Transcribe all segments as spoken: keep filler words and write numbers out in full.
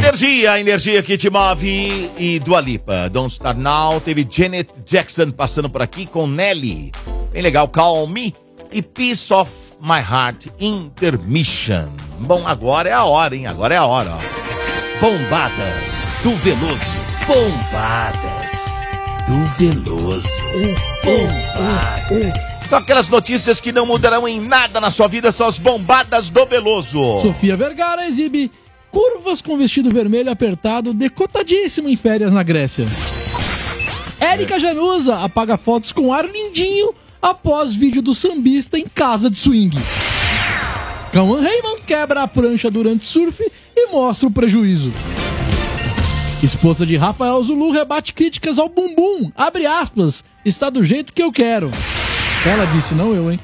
Energia, energia que te move. E Dua Lipa, Don't Start Now. Teve Janet Jackson passando por aqui com Nelly. Bem legal, Calm Me. E Piece of My Heart, Intermission. Bom, agora é a hora, hein? Agora é a hora, ó. Bombadas do Veloso. Bombadas do Veloso. Bombadas. São aquelas notícias que não mudarão em nada na sua vida, são as bombadas do Veloso. Sofia Vergara exibe curvas com vestido vermelho apertado, decotadíssimo em férias na Grécia. Érica Januza apaga fotos com ar lindinho após vídeo do sambista em casa de swing. Cauã Raymond quebra a prancha durante surf e mostra o prejuízo. Esposa de Rafael Zulu rebate críticas ao bumbum. Abre aspas. Está do jeito que eu quero. Ela disse, não eu, hein?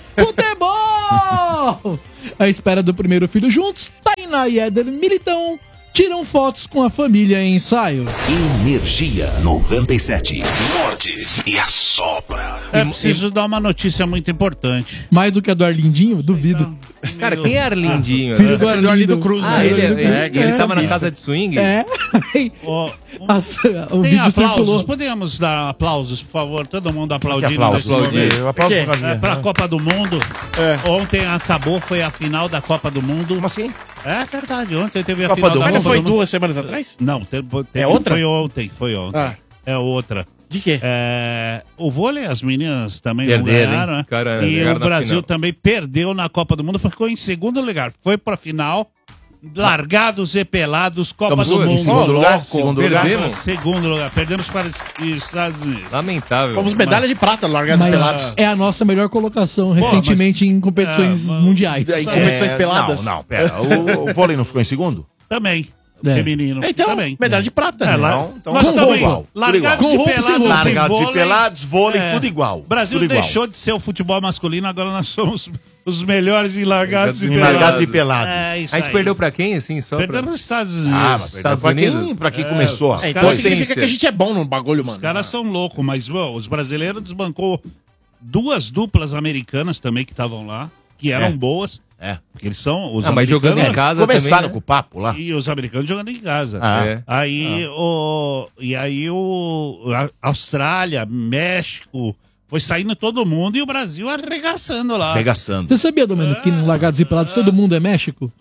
Futebol! À espera do primeiro filho juntos, Tainá e Éder Militão tiram fotos com a família em ensaio. Energia noventa e sete. Morde e assopra. É preciso dar uma notícia muito importante. Mais do que a do Arlindinho? Duvido. Cara, quem é Arlindinho? Filho do Arlindo, Arlindo Cruz, Ah, né? ele, Arlindo ele, Cruz. ele, ele tava na casa de swing? É. Ó, As- o Tem vídeo aplausos, circulou. podemos dar aplausos, por favor? Todo mundo aplaudindo. aplausos? nesse momento. Eu aplauso Por quê? por causa É, de- pra Copa do Mundo. Ontem acabou, foi a final da Copa do Mundo. Como assim? É verdade, ontem teve a Copa final do da Mas não Copa foi do Mundo. duas semanas atrás? Não, teve, teve- É outra? Foi ontem, foi ontem. Ah. É outra. De quê? É, o vôlei, as meninas também Perderam, não ganharam, hein? né? Cara, e ganharam o na Brasil final. também perdeu na Copa do Mundo, ficou em segundo lugar. Foi pra final, largados e pelados, Copa Estamos do em Mundo. segundo lugar? louco. Segundo lugar? Perdemos? Segundo lugar, perdemos para os Estados Unidos. Lamentável. Fomos medalha de prata, largados Mas pelados. é a nossa melhor colocação recentemente em competições É, mas- mundiais. Em competições É, peladas. Não, não, pera. O, o vôlei não ficou em segundo? Também. É. Feminino. Então, também. medalha de prata. É, lá, Então- então nós tudo estamos igual, tudo largados igual. e Com roupa sem pelados. roupa. em Largados e vôlei. pelados, vôlei, É. tudo igual. O Brasil tudo igual. deixou de ser o futebol masculino, agora nós somos os melhores em largados e pelados. Largados e pelados. É, isso A gente aí. perdeu pra quem, assim, só Perdemos pra... nos Estados Unidos. Ah, mas perdeu Estados pra quem, Unidos? pra quem começou. É, então Cara, significa ciência. que a gente é bom no bagulho, mano. Os caras são loucos, mas bom, os brasileiros desbancou duas duplas americanas também que estavam lá, que eram É. boas. É. Porque eles são os Ah, mas jogando em americanos- casa Começaram também, né? com o papo lá. E os americanos jogando em casa. Ah. É. Aí o. E aí o. A Austrália, México, foi saindo todo mundo e o Brasil arregaçando lá. Arregaçando. Você sabia, Domênico, que no Largados e Pelados todo mundo é México?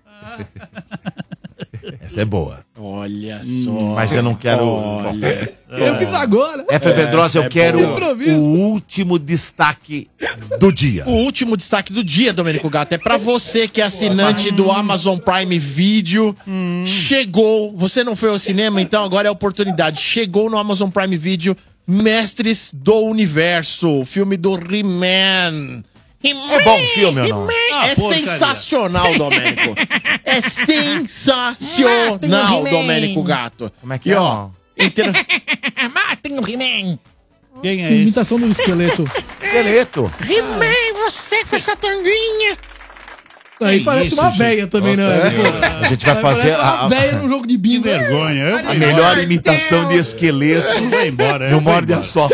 Essa é boa. Olha Hum, só. Mas eu não quero. Olha. Eu fiz agora. F. Pedrosa, eu é quero boa. o último destaque do dia. O último destaque do dia, Domênico Gato, é pra você que é assinante do Amazon Prime Video. Chegou, você não foi ao cinema, então agora é a oportunidade. Chegou no Amazon Prime Video Mestres do Universo, o filme do He-Man. É bom o filme ou não? Ah, É porcaria. sensacional, Domênico. É sensacional, Domênico Gato. Como é que E é? ó, inteira- Matem o He-Man! Quem é esse? Imitação do esqueleto. Esqueleto. He-Man, você com essa tanguinha! Aí Que parece isso, uma gente? véia também, Nossa né? Senhora. A gente vai Parece fazer uma a, a- véia num jogo de Que bingo. vergonha. Eu a melhor imitação de esqueleto Eu vou embora. eu no vou Morde a embora. Sopra.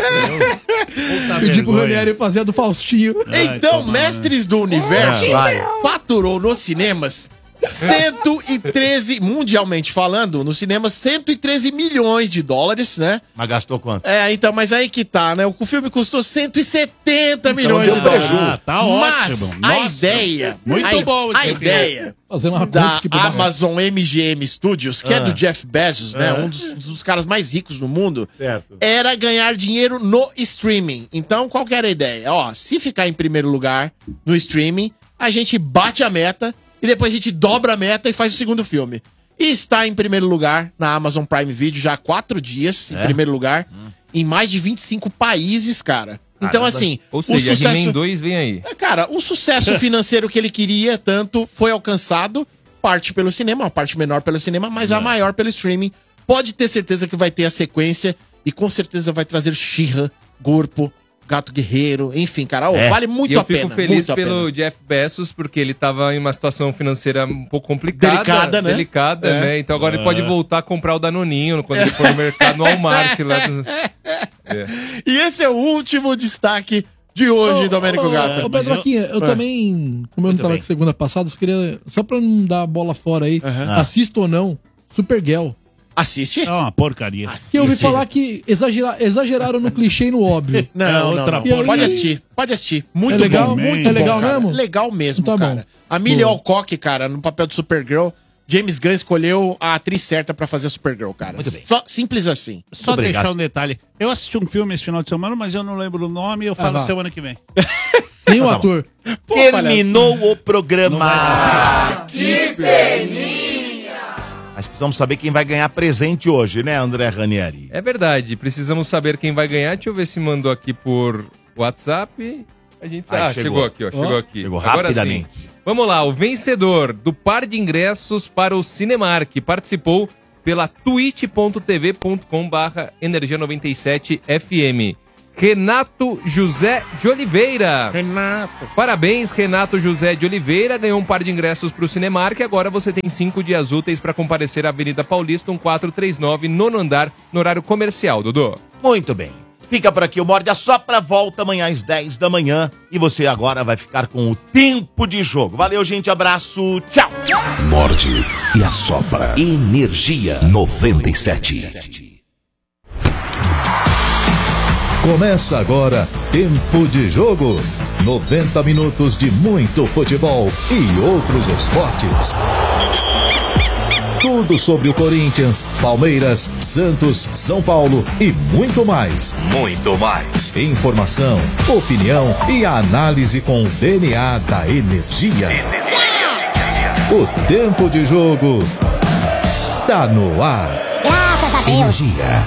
Puta Pedir pro vergonha. Ranieri fazer a do Faustinho. Ai, Então, toma, Mestres do Universo É, vai. faturou nos cinemas cento e treze, mundialmente falando, nos cinemas, cento e treze milhões de dólares, né? Mas gastou quanto? É, então, mas aí que tá, né? O filme custou cento e setenta milhões deu de dólares. prejuízo. Ah, tá Mas ótimo. a Nossa, ideia, muito a, bom a esse ideia Fazer uma da conta aqui pro Barreto. Amazon M G M Studios, que é Ah. do Jeff Bezos, né? Ah. Um dos, dos caras mais ricos do mundo, Certo. era ganhar dinheiro no streaming. Então, qual que era a ideia? Ó, se ficar em primeiro lugar no streaming, a gente bate a meta e depois a gente dobra a meta e faz o segundo filme. E está em primeiro lugar na Amazon Prime Video já há quatro dias, em É? primeiro lugar, em mais de vinte e cinco países, cara. Então, Caramba. assim, Ou seja, o sucesso... He-Man dois vem aí. É, cara, o sucesso financeiro que ele queria tanto foi alcançado, parte pelo cinema, uma parte menor pelo cinema, mas a maior pelo streaming. Pode ter certeza que vai ter a sequência e com certeza vai trazer She-Ra, Corpo, Gato Guerreiro, enfim, cara, ó, É. vale muito e eu a pena. fico feliz muito a pelo pena. Jeff Bezos, porque ele tava em uma situação financeira um pouco complicada. Delicada, né? Delicada, É. né? Então agora ele pode voltar a comprar o Danoninho quando ele for no mercado, no Walmart. Lá do... É. E esse é o último destaque de hoje, Domênico Gato. Ô, Pedroquinha, eu, Ah. também, como eu não tava bem. aqui segunda passada, só queria, só pra não dar a bola fora aí, Aham. assista ou não, Supergirl. Assiste? É uma porcaria. Que eu ouvi falar que exagera- exageraram no clichê e no óbvio. Não, É não, outra não. porra. Pode E aí? assistir, pode assistir. Muito É legal? bom, muito É legal bom, cara. mesmo? Legal mesmo, Tá bom. cara. A Millie Boa. Alcock, cara, no papel de Supergirl, James Gunn escolheu a atriz certa pra fazer a Supergirl, cara. Muito bem. Só, simples assim. Só Obrigado. deixar um detalhe. Eu assisti um filme esse final de semana, mas eu não lembro o nome e eu falo vá. semana que vem. Nem o ator. Terminou o programa. Que peninha! Mas precisamos saber quem vai ganhar presente hoje, né, André Ranieri? É verdade, precisamos saber quem vai ganhar. Deixa eu ver se mandou aqui por WhatsApp. A gente Aí, ah, chegou. chegou. aqui, ó, chegou aqui. Chegou Agora rapidamente. sim. Vamos lá, o vencedor do par de ingressos para o Cinemark participou pela twitch ponto t v ponto com barra energia noventa e sete F M. Renato José de Oliveira. Renato. Parabéns, Renato José de Oliveira. Ganhou um par de ingressos para o Cinemark. Agora você tem cinco dias úteis para comparecer à Avenida Paulista, um quatro três nove, nono andar, no horário comercial, Dodô. Muito bem. Fica por aqui o Morde a Sopra, volta amanhã às dez da manhã e você agora vai ficar com o tempo de jogo. Valeu, gente, abraço, tchau! Morde e assopra. Energia noventa e sete. Começa agora Tempo de Jogo. noventa minutos de muito futebol e outros esportes. Tudo sobre o Corinthians, Palmeiras, Santos, São Paulo e muito mais. Muito mais. Informação, opinião e análise com o D N A da energia. O Tempo de Jogo tá no ar. Energia.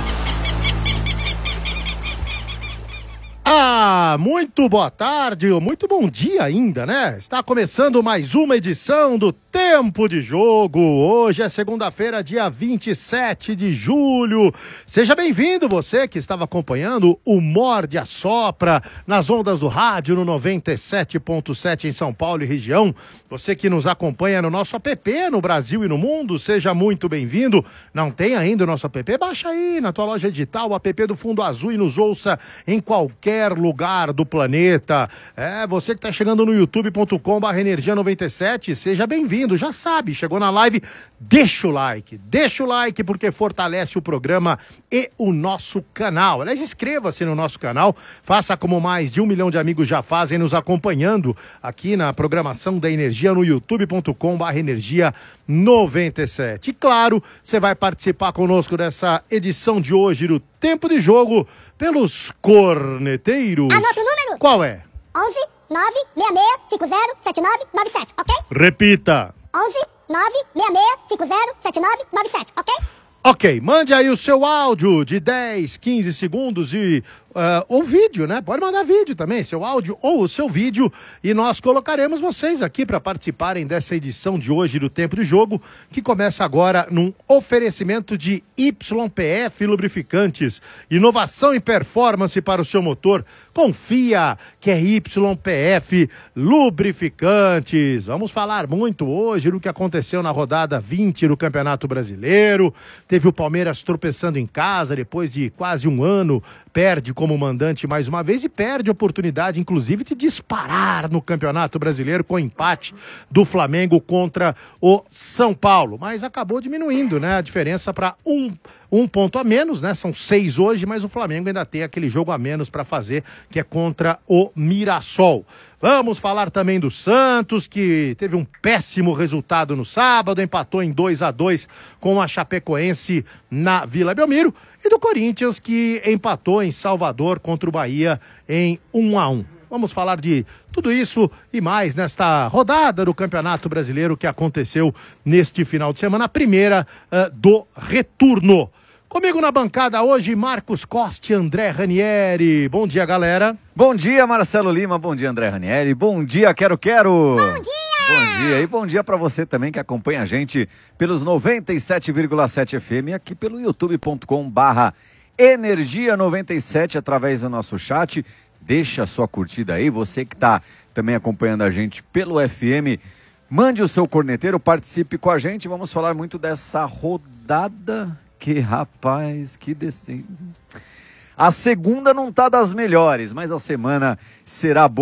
Ah, muito boa tarde, ou muito bom dia ainda, né? Está começando mais uma edição do Tempo de Jogo. Hoje é segunda-feira, dia vinte e sete de julho. Seja bem-vindo, você que estava acompanhando o Morde a Sopra nas ondas do rádio no noventa e sete ponto sete em São Paulo e região. Você que nos acompanha no nosso app no Brasil e no mundo, seja muito bem-vindo. Não tem ainda o nosso app? Baixa aí na tua loja digital o app do Fundo Azul e nos ouça em qualquer lugar do planeta. É, você que está chegando no youtube ponto com barra energia noventa e sete, seja bem-vindo, já sabe, chegou na live, deixa o like, deixa o like porque fortalece o programa e o nosso canal. Aliás, inscreva-se no nosso canal, faça como mais de um milhão de amigos já fazem nos acompanhando aqui na programação da Energia no youtube ponto com barra energia noventa e sete. E claro, você vai participar conosco dessa edição de hoje do Tempo de Jogo pelos corneteiros. Anota o número. Qual é? onze nove seis seis cinco zero sete nove nove sete, ok? Repita. onze nove seis seis cinco zero sete nove nove sete, ok? Ok, mande aí o seu áudio de dez, quinze segundos e uh, ou vídeo, né? Pode mandar vídeo também, seu áudio ou o seu vídeo, e nós colocaremos vocês aqui para participarem dessa edição de hoje do Tempo de Jogo, que começa agora num oferecimento de Y P F Lubrificantes, inovação e performance para o seu motor. Confia que é Y P F Lubrificantes. Vamos falar muito hoje do que aconteceu na rodada vinte do Campeonato Brasileiro. Teve o Palmeiras tropeçando em casa depois de quase um ano, perde como mandante mais uma vez e perde a oportunidade, inclusive, de disparar no Campeonato Brasileiro com o empate do Flamengo contra o São Paulo. Mas acabou diminuindo, né, a diferença para um, um ponto a menos, né? São seis hoje, mas o Flamengo ainda tem aquele jogo a menos para fazer, que é contra o Mirassol. Vamos falar também do Santos, que teve um péssimo resultado no sábado, empatou em dois a dois com a Chapecoense na Vila Belmiro, e do Corinthians, que empatou em Salvador contra o Bahia em um a um. Vamos falar de tudo isso e mais nesta rodada do Campeonato Brasileiro que aconteceu neste final de semana, a primeira uh, do retorno. Comigo na bancada hoje, Marcos Costa e André Ranieri. Bom dia, galera. Bom dia, Marcelo Lima. Bom dia, André Ranieri. Bom dia, Quero Quero. Bom dia! Bom dia. E bom dia para você também que acompanha a gente pelos noventa e sete vírgula sete F M, aqui pelo youtube ponto com barra energia noventa e sete, através do nosso chat. Deixa a sua curtida aí. Você que está também acompanhando a gente pelo F M, mande o seu corneteiro, participe com a gente. Vamos falar muito dessa rodada. Que rapaz, que decente. A segunda não tá das melhores, mas a semana será boa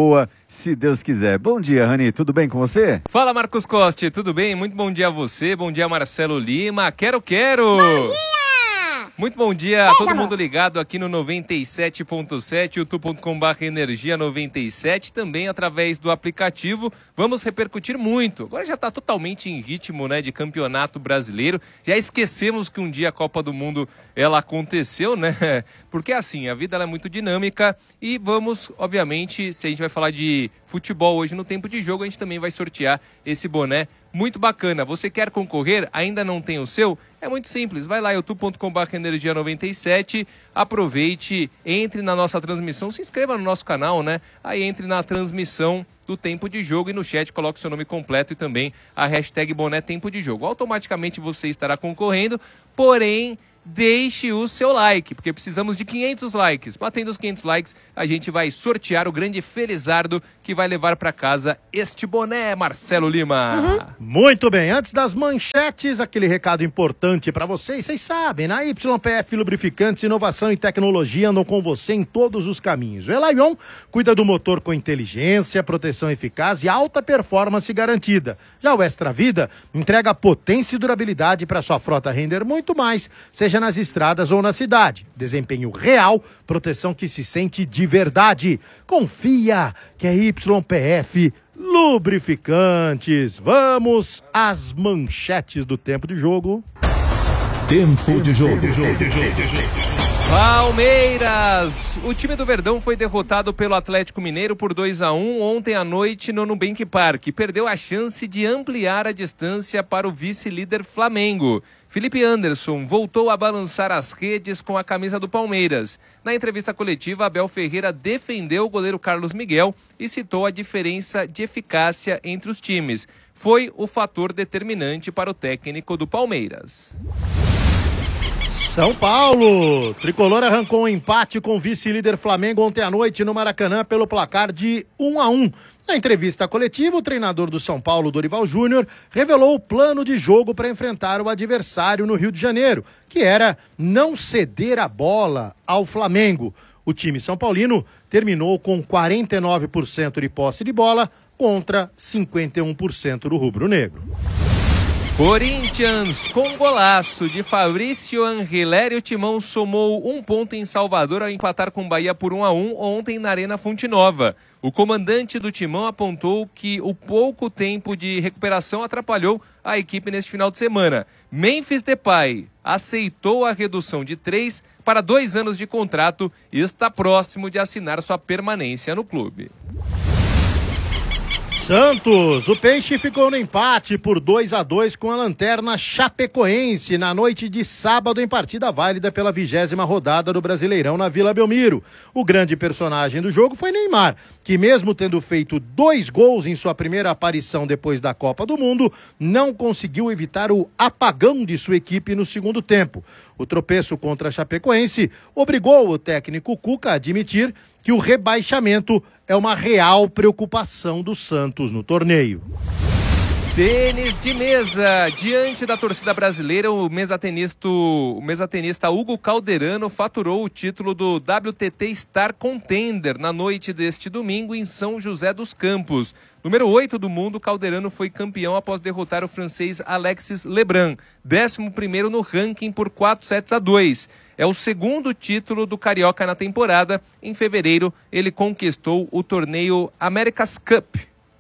se Deus quiser. Bom dia, Rani, tudo bem com você? Fala, Marcos Costa, tudo bem? Muito bom dia a você, bom dia, Marcelo Lima. Quero, quero! Bom dia! Muito bom dia a Beijo, todo amor. mundo ligado aqui no noventa e sete ponto sete, youtube ponto com barra energia noventa e sete, também através do aplicativo. Vamos repercutir muito. Agora já está totalmente em ritmo, né, de campeonato brasileiro. Já esquecemos que um dia a Copa do Mundo ela aconteceu, né? Porque assim, a vida ela é muito dinâmica e vamos, obviamente, se a gente vai falar de futebol hoje no tempo de jogo, a gente também vai sortear esse boné muito bacana. Você quer concorrer? Ainda não tem o seu? É muito simples, vai lá, youtube ponto com barra energia noventa e sete, aproveite, entre na nossa transmissão, se inscreva no nosso canal, né? Aí entre na transmissão do tempo de jogo e no chat coloque seu nome completo e também a hashtag boné tempo de jogo. Automaticamente você estará concorrendo, porém deixe o seu like, porque precisamos de quinhentos likes. Batendo os quinhentos likes, a gente vai sortear o grande Felizardo que vai levar para casa este boné, Marcelo Lima. Uhum. Muito bem, antes das manchetes, aquele recado importante para vocês. Vocês sabem, na Y P F Lubrificantes, inovação e tecnologia andam com você em todos os caminhos. O Elaion cuida do motor com inteligência, proteção eficaz e alta performance garantida. Já o Extra Vida entrega potência e durabilidade para sua frota render muito mais, seja nas estradas ou na cidade. Desempenho real, proteção que se sente de verdade. Confia que é Y P F Lubrificantes. Vamos às manchetes do tempo de jogo. Tempo de jogo. Palmeiras! O time do Verdão foi derrotado pelo Atlético Mineiro por dois a um ontem à noite no Nubank Park. Perdeu a chance de ampliar a distância para o vice-líder Flamengo. Felipe Anderson voltou a balançar as redes com a camisa do Palmeiras. Na entrevista coletiva, Abel Ferreira defendeu o goleiro Carlos Miguel e citou a diferença de eficácia entre os times. Foi o fator determinante para o técnico do Palmeiras. São Paulo, Tricolor arrancou um empate com o vice-líder Flamengo ontem à noite no Maracanã pelo placar de um a um. Na entrevista coletiva, o treinador do São Paulo, Dorival Júnior, revelou o plano de jogo para enfrentar o adversário no Rio de Janeiro, que era não ceder a bola ao Flamengo. O time são paulino terminou com quarenta e nove por cento de posse de bola contra cinquenta e um por cento do rubro-negro. Corinthians, com golaço de Fabrício Angeleri, o Timão somou um ponto em Salvador ao empatar com o Bahia por um a um ontem na Arena Fonte Nova. O comandante do Timão apontou que o pouco tempo de recuperação atrapalhou a equipe neste final de semana. Memphis Depay aceitou a redução de três para dois anos de contrato e está próximo de assinar sua permanência no clube. Santos, o Peixe ficou no empate por dois a dois com a Lanterna Chapecoense na noite de sábado em partida válida pela vigésima rodada do Brasileirão na Vila Belmiro. O grande personagem do jogo foi Neymar, que mesmo tendo feito dois gols em sua primeira aparição depois da Copa do Mundo, não conseguiu evitar o apagão de sua equipe no segundo tempo. O tropeço contra a Chapecoense obrigou o técnico Cuca a admitir que o rebaixamento é uma real preocupação do Santos no torneio. Tênis de mesa. Diante da torcida brasileira, o mesatenista, o mesatenista Hugo Calderano faturou o título do W T T Star Contender na noite deste domingo em São José dos Campos. Número oito do mundo, Calderano foi campeão após derrotar o francês Alexis Lebrun, décimo primeiro no ranking por quatro sets a dois. É o segundo título do Carioca na temporada. Em fevereiro, ele conquistou o torneio America's Cup.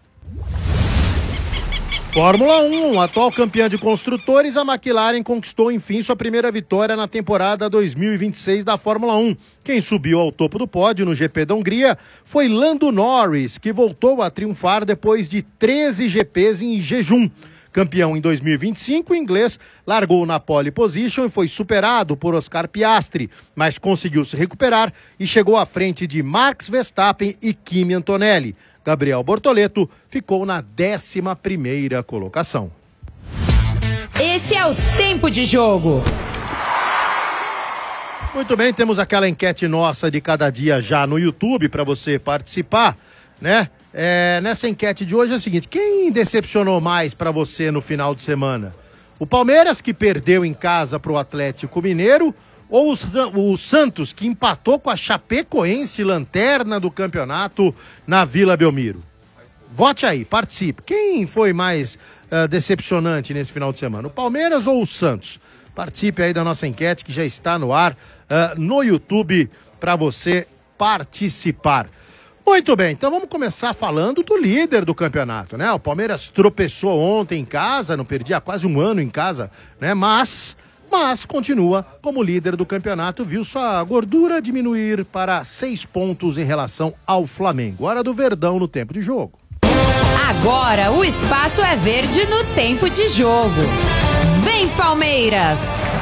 Fórmula um, atual campeã de construtores, a McLaren conquistou enfim sua primeira vitória na temporada dois mil e vinte e seis da Fórmula um. Quem subiu ao topo do pódio no G P da Hungria foi Lando Norris, que voltou a triunfar depois de treze G Ps em jejum. Campeão em dois mil e vinte e cinco, o inglês largou na pole position e foi superado por Oscar Piastri, mas conseguiu se recuperar e chegou à frente de Max Verstappen e Kimi Antonelli. Gabriel Bortoleto ficou na décima primeira colocação. Esse é o Tempo de Jogo. Muito bem, temos aquela enquete nossa de cada dia já no YouTube para você participar, né? É, nessa enquete de hoje é o seguinte: quem decepcionou mais para você no final de semana? O Palmeiras, que perdeu em casa para o Atlético Mineiro, ou o, o Santos, que empatou com a Chapecoense, lanterna do campeonato, na Vila Belmiro? Vote aí, participe. Quem foi mais uh, decepcionante nesse final de semana? O Palmeiras ou o Santos? Participe aí da nossa enquete que já está no ar uh, no YouTube para você participar. Muito bem, então vamos começar falando do líder do campeonato, né? O Palmeiras tropeçou ontem em casa, não perdia quase um ano em casa, né? Mas, mas continua como líder do campeonato, viu sua gordura diminuir para seis pontos em relação ao Flamengo. Hora do Verdão no tempo de jogo. Agora o espaço é verde no tempo de jogo. Vem, Palmeiras!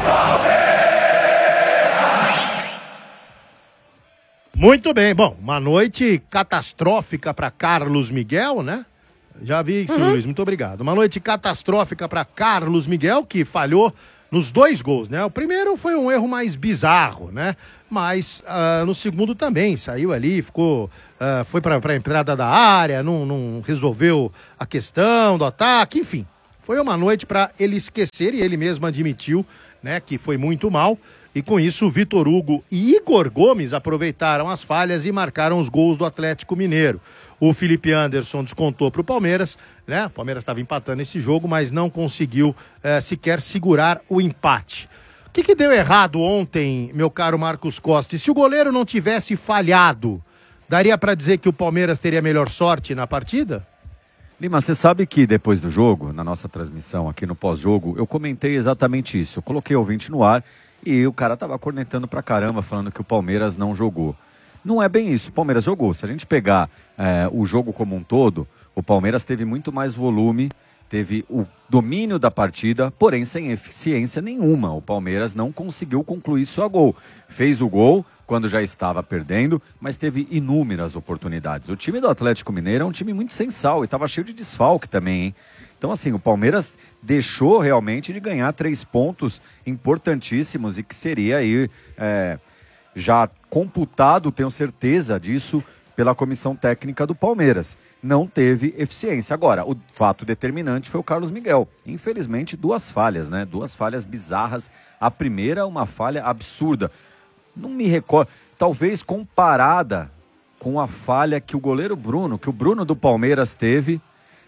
Muito bem, bom, uma noite catastrófica para Carlos Miguel, né? Já vi isso, uhum. Luiz, muito obrigado. Uma noite catastrófica para Carlos Miguel, que falhou nos dois gols, né? O primeiro foi um erro mais bizarro, né? Mas uh, no segundo também, saiu ali, ficou, uh, foi para a entrada da área, não, não resolveu a questão do ataque, enfim. Foi uma noite para ele esquecer e ele mesmo admitiu, né, que foi muito mal. E com isso, Vitor Hugo e Igor Gomes aproveitaram as falhas e marcaram os gols do Atlético Mineiro. O Felipe Anderson descontou para o Palmeiras, né? O Palmeiras estava empatando esse jogo, mas não conseguiu eh, sequer segurar o empate. O que, que deu errado ontem, meu caro Marcos Costa? E se o goleiro não tivesse falhado, daria para dizer que o Palmeiras teria melhor sorte na partida? Lima, você sabe que depois do jogo, na nossa transmissão aqui no pós-jogo, eu comentei exatamente isso. Eu coloquei o ouvinte no ar e o cara tava cornetando pra caramba, falando que o Palmeiras não jogou. Não é bem isso, o Palmeiras jogou. Se a gente pegar é, o jogo como um todo, o Palmeiras teve muito mais volume, teve o domínio da partida, porém sem eficiência nenhuma. O Palmeiras não conseguiu concluir sua gol. Fez o gol quando já estava perdendo, mas teve inúmeras oportunidades. O time do Atlético Mineiro é um time muito sem sal e estava cheio de desfalque também, hein? Então, assim, o Palmeiras deixou realmente de ganhar três pontos importantíssimos e que seria aí é, já computado, tenho certeza disso, pela comissão técnica do Palmeiras. Não teve eficiência. Agora, o fato determinante foi o Carlos Miguel. Infelizmente, duas falhas, né? Duas falhas bizarras. A primeira, uma falha absurda. Não me recordo. Talvez comparada com a falha que o goleiro Bruno, que o Bruno do Palmeiras teve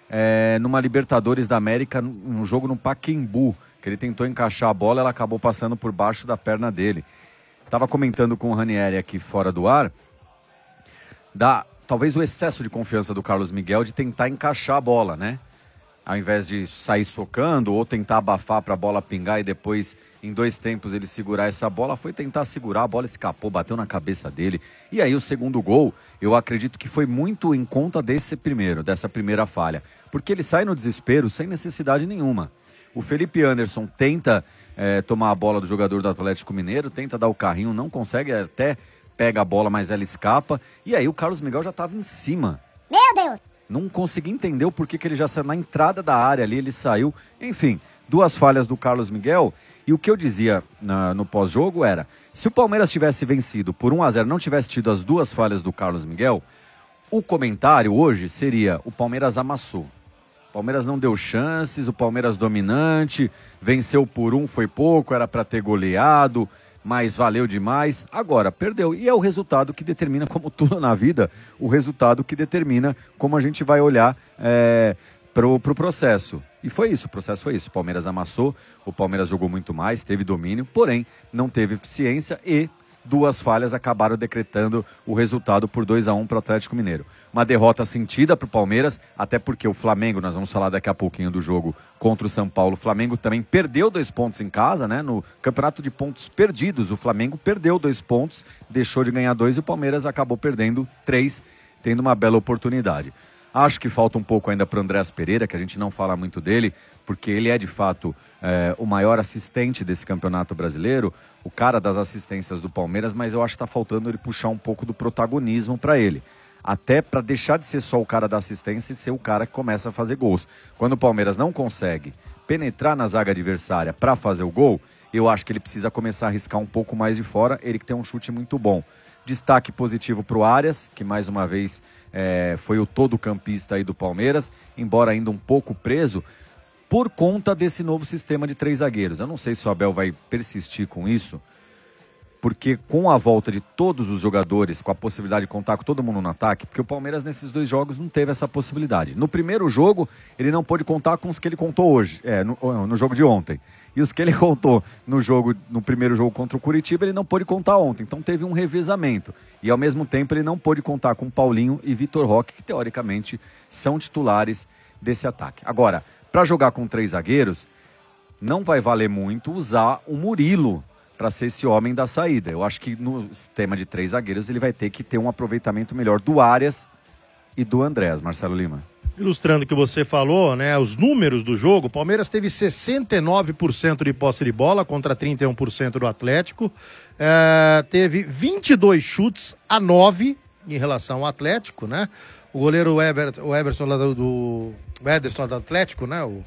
é, numa Libertadores da América, num jogo no Pacaembu, que ele tentou encaixar a bola, ela acabou passando por baixo da perna dele. Estava comentando com o Ranieri aqui fora do ar, da talvez o excesso de confiança do Carlos Miguel de tentar encaixar a bola, né? Ao invés de sair socando ou tentar abafar para a bola pingar e depois, em dois tempos, ele segurar essa bola, foi tentar segurar, a bola escapou, bateu na cabeça dele. E aí o segundo gol, eu acredito que foi muito em conta desse primeiro, dessa primeira falha. Porque ele sai no desespero sem necessidade nenhuma. O Felipe Anderson tenta é, tomar a bola do jogador do Atlético Mineiro, tenta dar o carrinho, não consegue, até pega a bola, mas ela escapa. E aí o Carlos Miguel já estava em cima. Meu Deus! Não consegui entender o porquê que ele já saiu na entrada da área ali, ele saiu. Enfim, duas falhas do Carlos Miguel. E o que eu dizia na, no pós-jogo era, se o Palmeiras tivesse vencido por um a zero, não tivesse tido as duas falhas do Carlos Miguel, o comentário hoje seria, o Palmeiras amassou. O Palmeiras não deu chances, o Palmeiras dominante, venceu por um, foi pouco, era para ter goleado, mas valeu demais. Agora, perdeu. E é o resultado que determina, como tudo na vida, o resultado que determina como a gente vai olhar é, pro, pro processo. E foi isso, o processo foi isso. O Palmeiras amassou, o Palmeiras jogou muito mais, teve domínio, porém não teve eficiência e duas falhas acabaram decretando o resultado por dois a um para o Atlético Mineiro. Uma derrota sentida para o Palmeiras, até porque o Flamengo, nós vamos falar daqui a pouquinho do jogo contra o São Paulo, o Flamengo também perdeu dois pontos em casa, né? No campeonato de pontos perdidos, o Flamengo perdeu dois pontos, deixou de ganhar dois e o Palmeiras acabou perdendo três, tendo uma bela oportunidade. Acho que falta um pouco ainda para o Andréas Pereira, que a gente não fala muito dele, porque ele é de fato é, o maior assistente desse campeonato brasileiro, o cara das assistências do Palmeiras, mas eu acho que está faltando ele puxar um pouco do protagonismo para ele. Até para deixar de ser só o cara da assistência e ser o cara que começa a fazer gols. Quando o Palmeiras não consegue penetrar na zaga adversária para fazer o gol, eu acho que ele precisa começar a arriscar um pouco mais de fora, ele que tem um chute muito bom. Destaque positivo para o Arias, que mais uma vez é, foi o todo campista aí do Palmeiras, embora ainda um pouco preso, por conta desse novo sistema de três zagueiros. Eu não sei se o Abel vai persistir com isso, porque com a volta de todos os jogadores, com a possibilidade de contar com todo mundo no ataque, porque o Palmeiras nesses dois jogos não teve essa possibilidade. No primeiro jogo, ele não pôde contar com os que ele contou hoje, é, no, no jogo de ontem. E os que ele contou no jogo, no primeiro jogo contra o Curitiba, ele não pôde contar ontem. Então teve um revezamento. E ao mesmo tempo ele não pôde contar com Paulinho e Vitor Roque, que teoricamente são titulares desse ataque. Agora, para jogar com três zagueiros, não vai valer muito usar o Murilo para ser esse homem da saída. Eu acho que no sistema de três zagueiros ele vai ter que ter um aproveitamento melhor do Arias e do Andrés, Marcelo Lima. Ilustrando o que você falou, né, os números do jogo, o Palmeiras teve sessenta e nove por cento de posse de bola contra trinta e um por cento do Atlético, é, teve vinte e dois chutes a nove em relação ao Atlético, né, o goleiro Ever, o Everson lá do, do o Ederson do Atlético, né, o,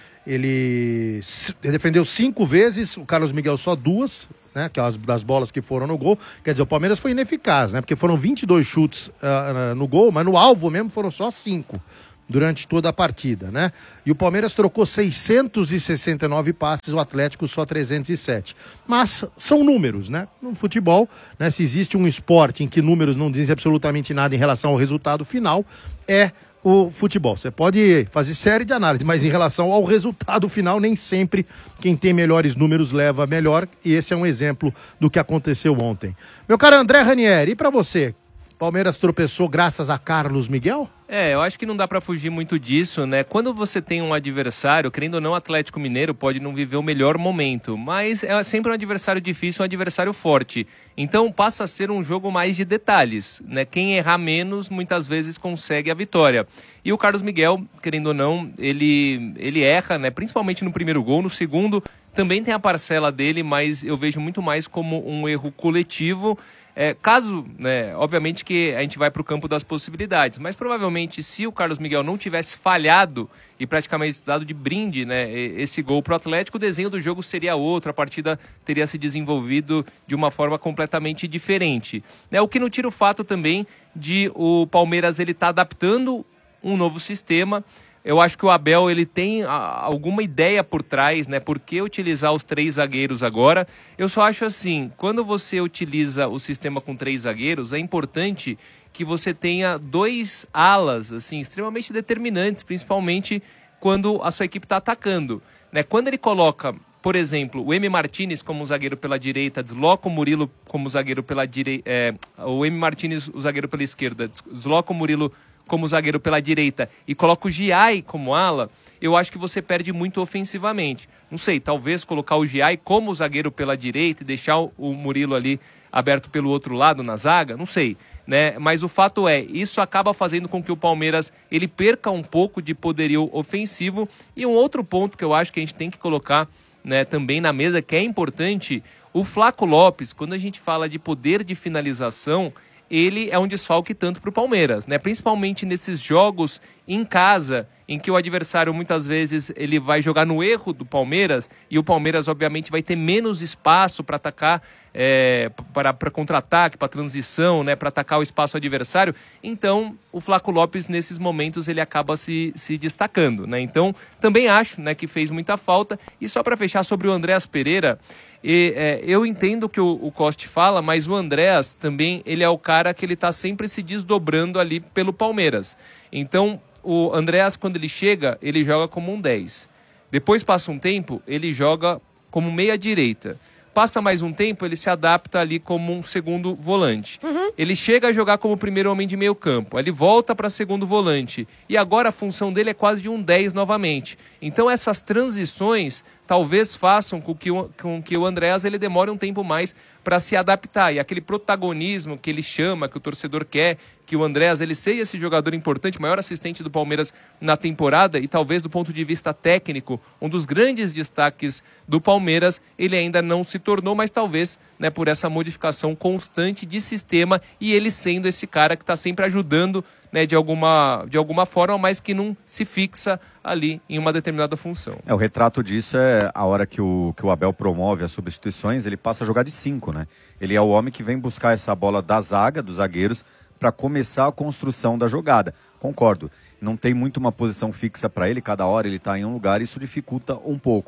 ele, ele defendeu cinco vezes, o Carlos Miguel só duas, né, aquelas das bolas que foram no gol. Quer dizer, o Palmeiras foi ineficaz, né, porque foram vinte e dois chutes uh, no gol, mas no alvo mesmo foram só cinco durante toda a partida, né? E o Palmeiras trocou seiscentos e sessenta e nove passes, o Atlético só trezentos e sete. Mas são números, né? No futebol, né, se existe um esporte em que números não dizem absolutamente nada em relação ao resultado final, é o futebol. Você pode fazer série de análise, mas em relação ao resultado final, nem sempre quem tem melhores números leva melhor, e esse é um exemplo do que aconteceu ontem. Meu caro André Ranieri, e pra você? Palmeiras tropeçou graças a Carlos Miguel? É, eu acho que não dá pra fugir muito disso, né? Quando você tem um adversário, querendo ou não, o Atlético Mineiro pode não viver o melhor momento, mas é sempre um adversário difícil, um adversário forte. Então passa a ser um jogo mais de detalhes, né? Quem errar menos, muitas vezes consegue a vitória. E o Carlos Miguel, querendo ou não, ele, ele erra, né? Principalmente no primeiro gol, no segundo também tem a parcela dele, mas eu vejo muito mais como um erro coletivo. É, caso, né, obviamente que a gente vai para o campo das possibilidades, mas provavelmente se o Carlos Miguel não tivesse falhado e praticamente dado de brinde, né, esse gol para o Atlético, o desenho do jogo seria outro, a partida teria se desenvolvido de uma forma completamente diferente. Né, o que não tira o fato também de o Palmeiras ele tá adaptando um novo sistema. Eu acho que o Abel ele tem a, alguma ideia por trás, né? Por que utilizar os três zagueiros agora? Eu só acho assim, quando você utiliza o sistema com três zagueiros, é importante que você tenha dois alas, assim, extremamente determinantes, principalmente quando a sua equipe está atacando, né? Quando ele coloca, por exemplo, o M. Martinez como zagueiro pela direita, desloca o Murilo como zagueiro pela direita, é, o M. Martinez, o zagueiro pela esquerda, desloca o Murilo como zagueiro pela direita e coloca o Giai como ala, eu acho que você perde muito ofensivamente. Não sei, talvez colocar o Giai como zagueiro pela direita e deixar o Murilo ali aberto pelo outro lado na zaga, não sei, né? Mas o fato é, isso acaba fazendo com que o Palmeiras ele perca um pouco de poderio ofensivo. E um outro ponto que eu acho que a gente tem que colocar, né, também na mesa, que é importante, o Flaco Lopes, quando a gente fala de poder de finalização, ele é um desfalque tanto para o Palmeiras, né? Principalmente nesses jogos em casa, em que o adversário muitas vezes ele vai jogar no erro do Palmeiras e o Palmeiras obviamente vai ter menos espaço para atacar, é, para contra-ataque, para transição, né? Para atacar o espaço adversário. Então o Flaco Lopes nesses momentos ele acaba se, se destacando, né? Então também acho, né, que fez muita falta. E só para fechar sobre o Andréas Pereira, e, é, eu entendo que o, o Coste fala, mas o Andréas também ele é o cara que ele está sempre se desdobrando ali pelo Palmeiras. Então o Andréas, quando ele chega, ele joga como um dez. Depois passa um tempo, ele joga como meia direita. Passa mais um tempo, ele se adapta ali como um segundo volante. Uhum. Ele chega a jogar como primeiro homem de meio campo. Ele volta para segundo volante. E agora a função dele é quase de um dez novamente. Então essas transições talvez façam com que o, com que o Andréas ele demore um tempo mais para se adaptar. E aquele protagonismo que ele chama, que o torcedor quer, que o Andréas ele seja esse jogador importante, maior assistente do Palmeiras na temporada e talvez do ponto de vista técnico, um dos grandes destaques do Palmeiras, ele ainda não se tornou, mas talvez, né, por essa modificação constante de sistema e ele sendo esse cara que está sempre ajudando, né, de alguma, de alguma forma, mas que não se fixa ali em uma determinada função. É, o retrato disso é a hora que o, que o Abel promove as substituições, ele passa a jogar de cinco, né? Ele é o homem que vem buscar essa bola da zaga, dos zagueiros, para começar a construção da jogada. Concordo, não tem muito uma posição fixa para ele, cada hora ele está em um lugar, isso dificulta um pouco.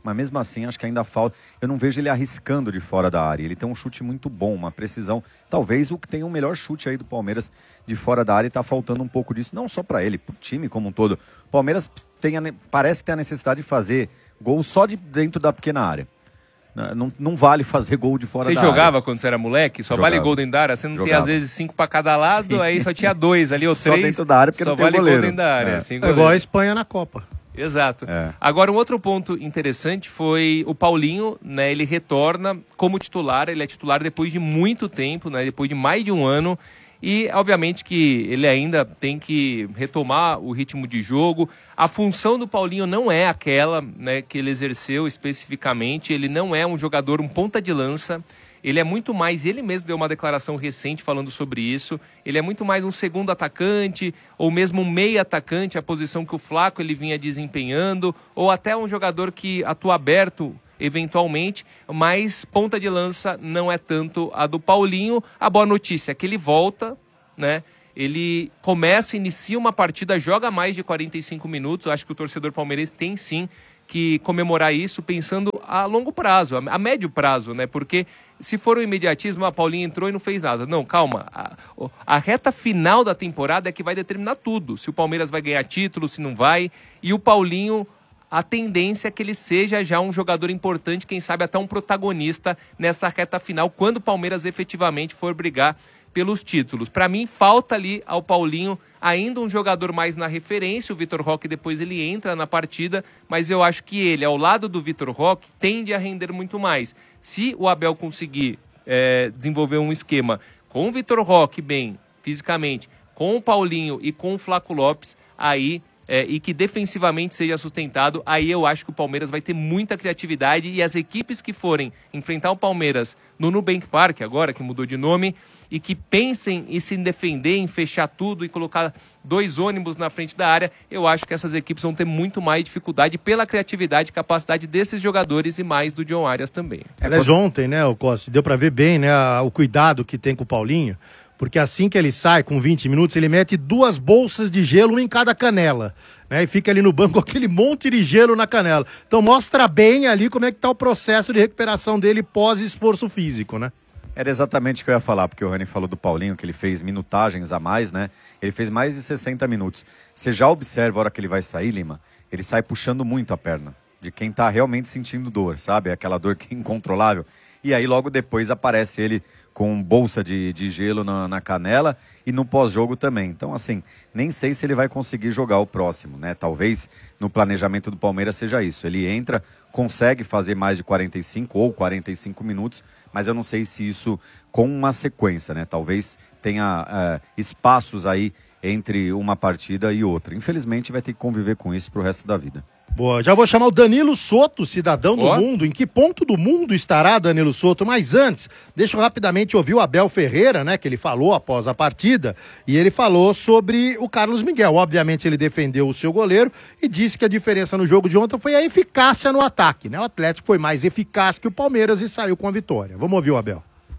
mas mesmo assim acho que ainda falta. Eu não vejo ele arriscando de fora da área. Ele tem um chute muito bom, uma precisão. Talvez o que tem o melhor chute aí do Palmeiras de fora da área, e tá faltando um pouco disso, não só para ele, pro time como um todo. O Palmeiras tem a, parece ter a necessidade de fazer gol só de dentro da pequena área. Não, não vale fazer gol de fora você da área. Você jogava quando você era moleque? Só jogava. vale gol dentro da área? Você não jogava. tem, às vezes, cinco pra cada lado, Sim. aí só tinha dois ali, ou só três. Só dentro da área, porque só não tem vale goleiro. gol dentro da área. É, sem é igual a Espanha na Copa. Exato. É. Agora, um outro ponto interessante foi o Paulinho, né? Ele retorna como titular, ele é titular depois de muito tempo, né? Depois de mais de um ano. E, obviamente, que ele ainda tem que retomar o ritmo de jogo. A função do Paulinho não é aquela, né, que ele exerceu especificamente. Ele não é um jogador, um ponta de lança. Ele é muito mais, ele mesmo deu uma declaração recente falando sobre isso, ele é muito mais um segundo atacante, ou mesmo um meio atacante, a posição que o Flaco ele vinha desempenhando, ou até um jogador que atua aberto, eventualmente, mas ponta de lança não é tanto a do Paulinho. A boa notícia é que ele volta, né? Ele começa, inicia uma partida, joga mais de quarenta e cinco minutos. Eu acho que o torcedor palmeirense tem sim que comemorar isso, pensando a longo prazo, a médio prazo, né? Porque se for o imediatismo, a Paulinho entrou e não fez nada. Não, calma. A, a reta final da temporada é que vai determinar tudo. Se o Palmeiras vai ganhar título, se não vai. E o Paulinho, a tendência é que ele seja já um jogador importante, quem sabe até um protagonista nessa reta final, quando o Palmeiras efetivamente for brigar pelos títulos. Para mim, falta ali ao Paulinho ainda um jogador mais na referência. O Vitor Roque depois ele entra na partida, mas eu acho que ele, ao lado do Vitor Roque, tende a render muito mais. Se o Abel conseguir é, desenvolver um esquema com o Vitor Roque bem, fisicamente, com o Paulinho e com o Flaco Lopes, aí... É, e que defensivamente seja sustentado, aí eu acho que o Palmeiras vai ter muita criatividade, e as equipes que forem enfrentar o Palmeiras no Nubank Park, agora que mudou de nome, e que pensem em se defender, em fechar tudo e colocar dois ônibus na frente da área, eu acho que essas equipes vão ter muito mais dificuldade pela criatividade e capacidade desses jogadores e mais do John Arias também. Aliás, ontem, né, o Costa, deu pra ver bem, né, o cuidado que tem com o Paulinho. Porque assim que ele sai, com vinte minutos, ele mete duas bolsas de gelo em cada canela, né? E fica ali no banco com aquele monte de gelo na canela. Então mostra bem ali como é que tá o processo de recuperação dele pós-esforço físico, né? Era exatamente o que eu ia falar, porque o Rani falou do Paulinho, que ele fez minutagens a mais, né? Ele fez mais de sessenta minutos. Você já observa a hora que ele vai sair, Lima? Ele sai puxando muito a perna, de quem tá realmente sentindo dor, sabe? Aquela dor que é incontrolável. E aí logo depois aparece ele com bolsa de, de gelo na, na canela e no pós-jogo também. Então, assim, nem sei se ele vai conseguir jogar o próximo, né? Talvez no planejamento do Palmeiras seja isso. Ele entra, consegue fazer mais de quarenta e cinco ou quarenta e cinco minutos, mas eu não sei se isso com uma sequência, né? Talvez tenha é, espaços aí entre uma partida e outra. Infelizmente vai ter que conviver com isso pro resto da vida. Boa, já vou chamar o Danilo Soto, cidadão do oh. mundo. Em que ponto do mundo estará Danilo Soto? Mas antes, deixa eu rapidamente ouvir o Abel Ferreira, né, que ele falou após a partida, e ele falou sobre o Carlos Miguel. Obviamente ele defendeu o seu goleiro e disse que a diferença no jogo de ontem foi a eficácia no ataque, né? O Atlético foi mais eficaz que o Palmeiras e saiu com a vitória. Vamos ouvir o Abel.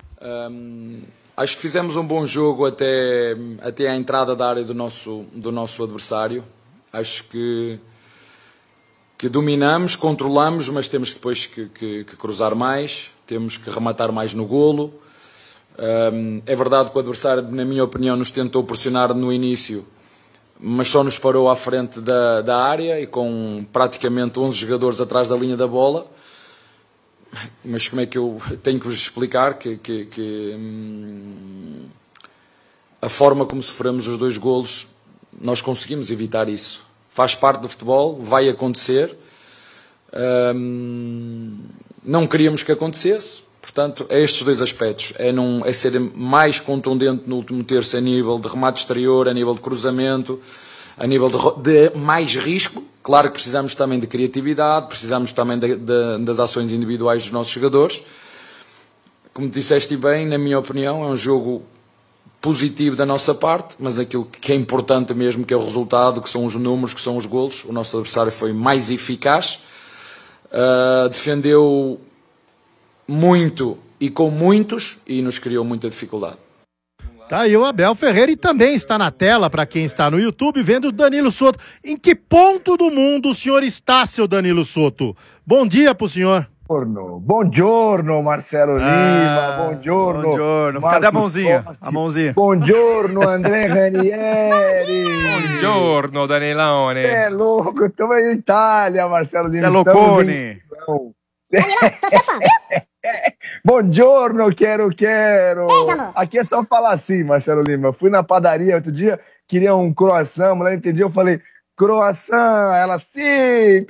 Um, acho que fizemos um bom jogo até, até a entrada da área do nosso, do nosso adversário. Acho que que dominamos, controlamos, mas temos depois que, que, que cruzar mais, temos que rematar mais no golo. Um, é verdade que o adversário, na minha opinião, nos tentou pressionar no início, mas só nos parou à frente da, da área e com praticamente onze jogadores atrás da linha da bola. Mas como é que eu tenho que vos explicar que, que, que hum, a forma como sofremos os dois golos, nós conseguimos evitar isso. Faz parte do futebol, vai acontecer. Hum, não queríamos que acontecesse. Portanto, é estes dois aspectos. É, não, é ser mais contundente no último terço a nível de remate exterior, a nível de cruzamento, a nível de, de mais risco. Claro que precisamos também de criatividade, precisamos também de, de, das ações individuais dos nossos jogadores. Como disseste bem, na minha opinião, é um jogo positivo da nossa parte, mas aquilo que é importante mesmo, que é o resultado, que são os números, que são os golos. O nosso adversário foi mais eficaz, uh, defendeu muito e com muitos e nos criou muita dificuldade. Tá aí o Abel Ferreira e também está na tela para quem está no YouTube vendo o Danilo Soto. Em que ponto do mundo o senhor está, seu Danilo Soto? Bom dia pro senhor. Buongiorno, Marcelo Lima. Ah, Buongiorno. buongiorno. Marcos Cadê a mãozinha? Costa. A mãozinha. Buongiorno, André Ranieri. Buongiorno, Danilone. É louco, estamos em Itália, Marcelo Lima. Você é loucone. Buongiorno, quero, quero. Beijo, amor. Aqui é só falar assim, Marcelo Lima. Fui na padaria outro dia, queria um croissant, a mulher não entendia, eu falei, croissant. Ela, sim.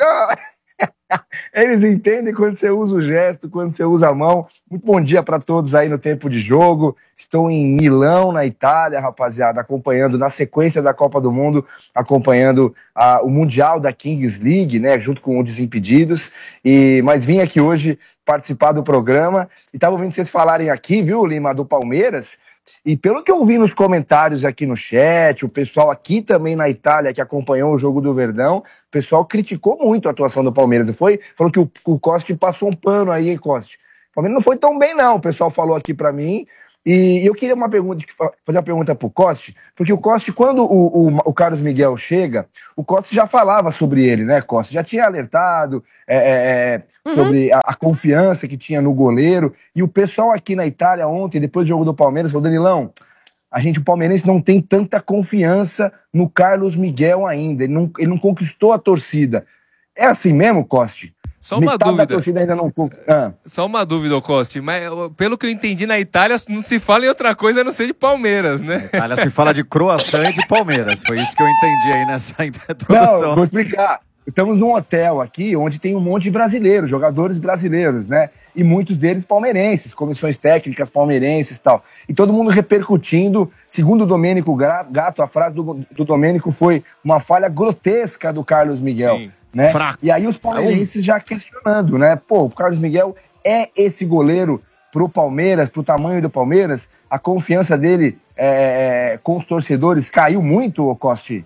Eles entendem quando você usa o gesto, quando você usa a mão. Muito bom dia para todos aí no Tempo de Jogo. Estou em Milão, na Itália, rapaziada, acompanhando na sequência da Copa do Mundo, acompanhando a, o Mundial da Kings League, né, junto com o Desimpedidos. E, mas vim aqui hoje participar do programa e estava ouvindo vocês falarem aqui, viu, Lima, do Palmeiras. E pelo que eu vi nos comentários aqui no chat, o pessoal aqui também na Itália que acompanhou o jogo do Verdão, o pessoal criticou muito a atuação do Palmeiras, não foi? Falou que o, o Costa passou um pano aí, hein, Costa? O Palmeiras não foi tão bem, não, o pessoal falou aqui pra mim. E eu queria uma pergunta, fazer uma pergunta pro Costa, porque o Costa, quando o, o, o Carlos Miguel chega, o Costa já falava sobre ele, né, Costa? Já tinha alertado é, é, uhum. sobre a, a confiança que tinha no goleiro. E o pessoal aqui na Itália ontem, depois do jogo do Palmeiras, falou, Danilão, a gente, o palmeirense, não tem tanta confiança no Carlos Miguel ainda. Ele não, ele não conquistou a torcida. É assim mesmo, Costa? Só uma Metade dúvida. Da torcida ainda não... Ah. Só uma dúvida, Costa. Mas pelo que eu entendi na Itália, não se fala em outra coisa a não ser de Palmeiras, né? Na Itália se fala de croissant e de Palmeiras. Foi isso que eu entendi aí nessa introdução. Não, vou explicar. Estamos num hotel aqui onde tem um monte de brasileiros, jogadores brasileiros, né? E muitos deles palmeirenses, comissões técnicas palmeirenses e tal. E todo mundo repercutindo. Segundo o Domênico Gato, a frase do, do Domênico foi uma falha grotesca do Carlos Miguel. Sim. Né? Fraco. E aí os palmeirenses já questionando, né? Pô, o Carlos Miguel é esse goleiro pro Palmeiras, pro tamanho do Palmeiras? A confiança dele é, com os torcedores caiu muito, Costi?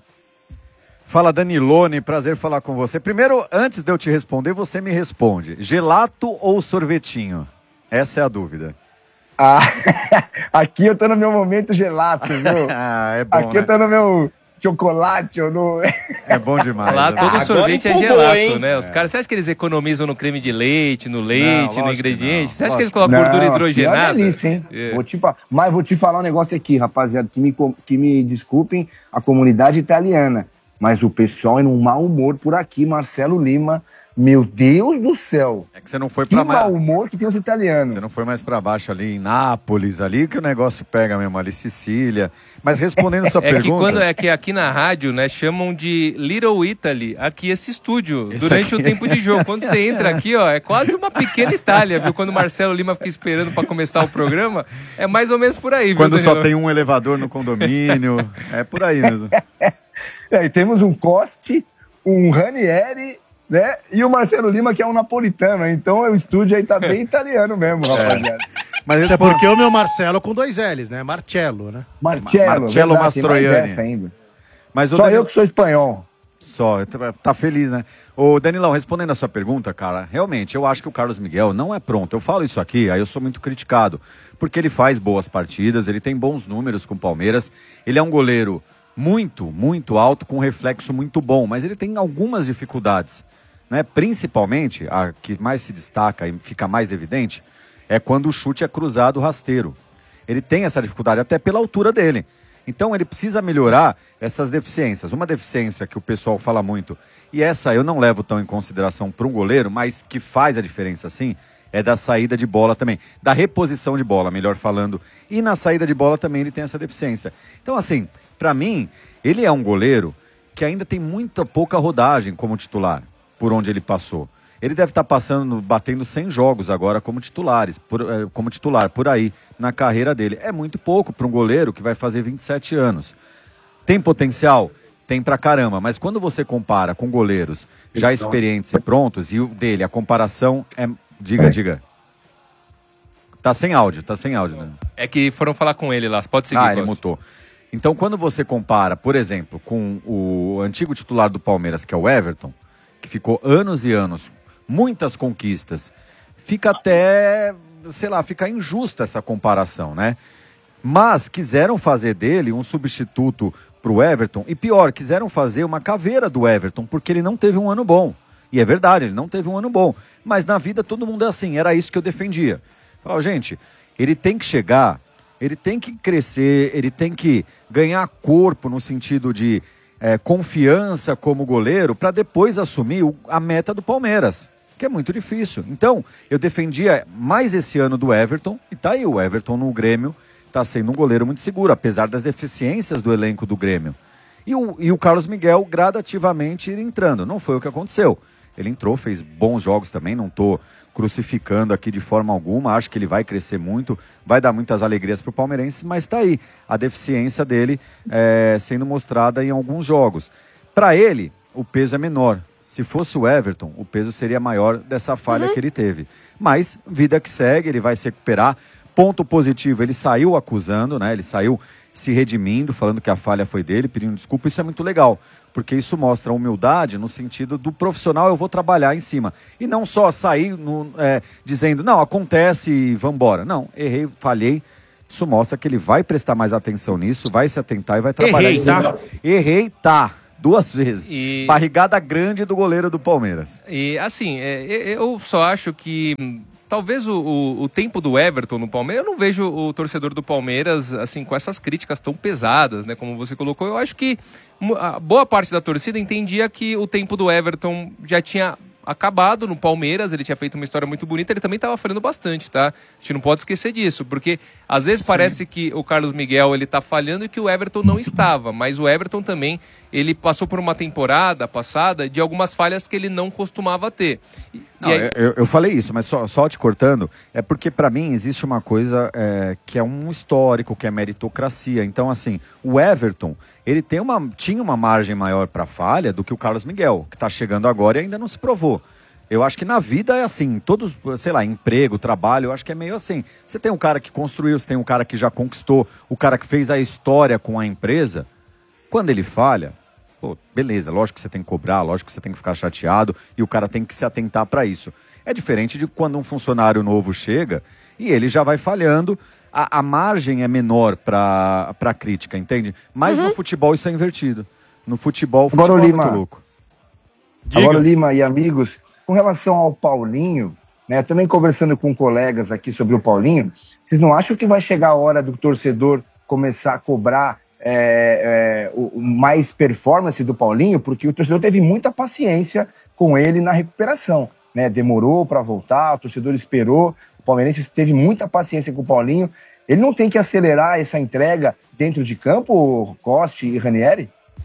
Fala, Danilone, prazer falar com você. Primeiro, antes de eu te responder, você me responde. Gelato ou sorvetinho? Essa é a dúvida. Ah, aqui eu tô no meu momento gelato, viu? Ah, é bom, Aqui né? eu tô no meu... chocolate ou no... É bom demais. Lá né? todo Agora sorvete é empolgou, gelato, hein? né? Os É. caras, você acha que eles economizam no creme de leite, no leite, Não, no lógico ingrediente? que Você acha não, que eles lógico colocam gordura Não, aqui hidrogenada? É uma delícia, hein? É. Vou te fa... Mas vou te falar um negócio aqui, rapaziada, que me, co- que me desculpem a comunidade italiana, mas o pessoal é num mau humor por aqui, Marcelo Lima. Meu Deus do céu! É que você não foi Que pra mais. mau humor que tem os italianos. Você não foi mais pra baixo ali em Nápoles, ali que o negócio pega mesmo, ali Sicília. Mas respondendo sua É pergunta. que quando é que aqui na rádio, né, chamam de Little Italy, aqui esse estúdio, Isso durante aqui. o tempo de jogo. Quando você entra aqui, ó, é quase uma pequena Itália, viu? Quando o Marcelo Lima fica esperando pra começar o programa, é mais ou menos por aí, viu, Quando só Danilo? tem um elevador no condomínio. É por aí mesmo. É, e temos um Costi, um Ranieri, né? E o Marcelo Lima, que é um napolitano. Então o estúdio aí tá bem italiano mesmo, rapaziada. Mas Até porque o meu Marcelo com dois L's, né? Marcello, né? Marcello, Marcello verdade, tem mais Mastroianni. essa ainda. Mas o Só Danilo- eu que sou espanhol. Só, tá- tá feliz, né? Ô, Danilão, respondendo a sua pergunta, cara, realmente, eu acho que o Carlos Miguel não é pronto. Eu falo isso aqui, aí eu sou muito criticado, porque ele faz boas partidas, ele tem bons números com o Palmeiras, ele é um goleiro muito, muito alto, com reflexo muito bom, mas ele tem algumas dificuldades, né? Principalmente, a que mais se destaca e fica mais evidente, é quando o chute é cruzado rasteiro. Ele tem essa dificuldade, até pela altura dele. Então ele precisa melhorar essas deficiências. Uma deficiência que o pessoal fala muito, e essa eu não levo tão em consideração para um goleiro, mas que faz a diferença sim, é da saída de bola também. Da reposição de bola, melhor falando. E na saída de bola também ele tem essa deficiência. Então assim, para mim, ele é um goleiro que ainda tem muita pouca rodagem como titular, por onde ele passou. Ele deve estar passando, batendo cem jogos agora como titulares, por, eh, como titular, por aí, na carreira dele. É muito pouco para um goleiro que vai fazer vinte e sete anos. Tem potencial? Tem pra caramba, mas quando você compara com goleiros já experientes e prontos, e o dele, a comparação é... Diga, diga. Tá sem áudio, tá sem áudio, né? É que foram falar com ele lá, pode seguir, Ah, ele Costa. mutou. Então, quando você compara, por exemplo, com o antigo titular do Palmeiras, que é o Everton, que ficou anos e anos, muitas conquistas, fica até, sei lá, fica injusta essa comparação, né? Mas quiseram fazer dele um substituto pro Everton, e pior, quiseram fazer uma caveira do Everton, porque ele não teve um ano bom. E é verdade, ele não teve um ano bom. Mas na vida todo mundo é assim, era isso que eu defendia. Falava, gente, ele tem que chegar, ele tem que crescer, ele tem que ganhar corpo no sentido de é, confiança como goleiro para depois assumir o, a meta do Palmeiras, que é muito difícil. Então, eu defendia mais esse ano do Everton, e tá aí o Everton no Grêmio, tá sendo um goleiro muito seguro, apesar das deficiências do elenco do Grêmio. E o, e o Carlos Miguel gradativamente ir entrando. Não foi o que aconteceu. Ele entrou, fez bons jogos também, não tô crucificando aqui de forma alguma, acho que ele vai crescer muito, vai dar muitas alegrias pro palmeirense, mas tá aí a deficiência dele é, sendo mostrada em alguns jogos. Para ele, o peso é menor. Se fosse o Everton, o peso seria maior dessa falha uhum. que ele teve. Mas, vida que segue, ele vai se recuperar. Ponto positivo, ele saiu acusando, né? Ele saiu se redimindo, falando que a falha foi dele, pedindo desculpa. Isso é muito legal, porque isso mostra humildade no sentido do profissional, eu vou trabalhar em cima. E não só sair no, é, dizendo, não, acontece e vambora. Não, errei, falhei. Isso mostra que ele vai prestar mais atenção nisso, vai se atentar e vai trabalhar Errei, em cima. tá? Errei, tá. Duas vezes. E... Barrigada grande do goleiro do Palmeiras. E assim, é, eu só acho que hum, talvez o, o, o tempo do Everton no Palmeiras, eu não vejo o torcedor do Palmeiras assim com essas críticas tão pesadas, né? Como você colocou, eu acho que a boa parte da torcida entendia que o tempo do Everton já tinha acabado no Palmeiras, ele tinha feito uma história muito bonita, ele também estava falhando bastante, tá? A gente não pode esquecer disso, porque às vezes Sim. parece que o Carlos Miguel ele tá falhando e que o Everton não estava, mas o Everton também, ele passou por uma temporada passada de algumas falhas que ele não costumava ter. E, não, e aí... eu, eu falei isso, mas só, só te cortando, é porque para mim existe uma coisa é, que é um histórico, que é meritocracia. Então, assim, o Everton, ele tem uma, tinha uma margem maior para falha do que o Carlos Miguel, que tá chegando agora e ainda não se provou. Eu acho que na vida é assim, todos, sei lá, emprego, trabalho, eu acho que é meio assim. Você tem um cara que construiu, você tem um cara que já conquistou, o cara que fez a história com a empresa, quando ele falha, pô, beleza, lógico que você tem que cobrar, lógico que você tem que ficar chateado e o cara tem que se atentar para isso. É diferente de quando um funcionário novo chega e ele já vai falhando, a, a margem é menor para a crítica, entende? Mas uhum. no futebol isso é invertido. No futebol, o futebol Agora, é Lima, muito louco. Agora, Lima e amigos, com relação ao Paulinho, né, também conversando com colegas aqui sobre o Paulinho, vocês não acham que vai chegar a hora do torcedor começar a cobrar é, é, o, mais performance do Paulinho? Porque o torcedor teve muita paciência com ele na recuperação, né? Demorou para voltar, o torcedor esperou, o palmeirense teve muita paciência com o Paulinho. Ele não tem que acelerar essa entrega dentro de campo, Costa e Ranieri?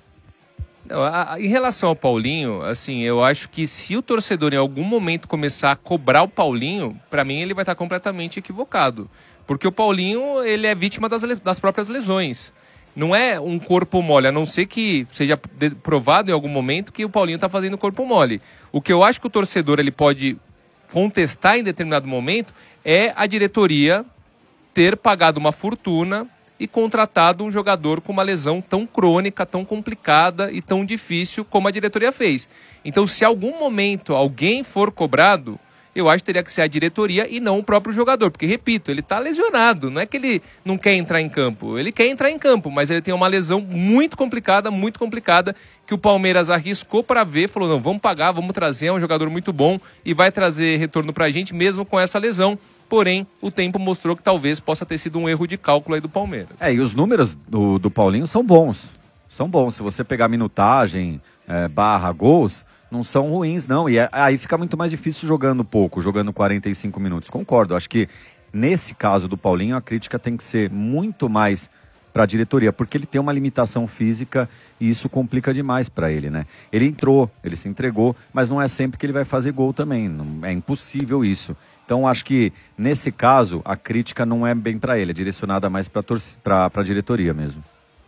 Não, a, a, em relação ao Paulinho, assim, eu acho que se o torcedor em algum momento começar a cobrar o Paulinho, para mim ele vai estar completamente equivocado. Porque o Paulinho, ele é vítima das, das próprias lesões. Não é um corpo mole, a não ser que seja provado em algum momento que o Paulinho está fazendo corpo mole. O que eu acho que o torcedor ele pode contestar em determinado momento é a diretoria ter pagado uma fortuna e contratado um jogador com uma lesão tão crônica, tão complicada e tão difícil como a diretoria fez. Então, se algum momento alguém for cobrado, eu acho que teria que ser a diretoria e não o próprio jogador. Porque, repito, ele está lesionado. Não é que ele não quer entrar em campo. Ele quer entrar em campo, mas ele tem uma lesão muito complicada, muito complicada, que o Palmeiras arriscou para ver, falou, não, vamos pagar, vamos trazer, é um jogador muito bom e vai trazer retorno para a gente mesmo com essa lesão. Porém, o tempo mostrou que talvez possa ter sido um erro de cálculo aí do Palmeiras. É, e os números do, do Paulinho são bons. São bons. Se você pegar minutagem, é, barra, gols, não são ruins, não. E é, aí fica muito mais difícil jogando pouco, jogando quarenta e cinco minutos. Concordo. Acho que nesse caso do Paulinho, a crítica tem que ser muito mais para a diretoria, porque ele tem uma limitação física e isso complica demais para ele, né? Ele entrou, ele se entregou, mas não é sempre que ele vai fazer gol também. Não, é impossível isso. Então, acho que, nesse caso, a crítica não é bem para ele, é direcionada mais para a diretoria mesmo.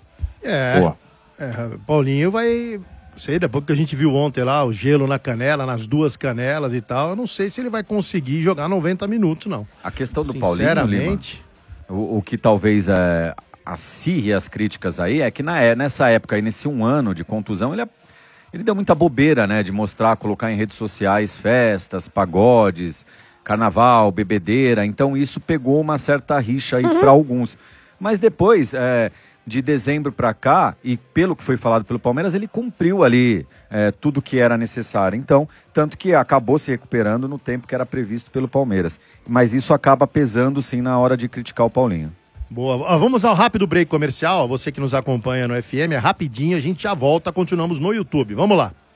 É, é, Paulinho vai... Sei, depois que a gente viu ontem lá, o gelo na canela, nas duas canelas e tal, eu não sei se ele vai conseguir jogar noventa minutos, não. A questão do Paulinho, Lima, o, o que talvez é, acirre as críticas aí é que na, é, nessa época, aí, nesse um ano de contusão, ele é ele deu muita bobeira, né, de mostrar, colocar em redes sociais festas, pagodes, carnaval, bebedeira, então isso pegou uma certa rixa aí uhum. para alguns. Mas depois, é, de dezembro para cá, e pelo que foi falado pelo Palmeiras, ele cumpriu ali é, tudo que era necessário. Então, tanto que acabou se recuperando no tempo que era previsto pelo Palmeiras. Mas isso acaba pesando, sim, na hora de criticar o Paulinho. Boa. Ó, vamos ao rápido break comercial. Você que nos acompanha no F M, é rapidinho, a gente já volta, continuamos no YouTube. Vamos lá.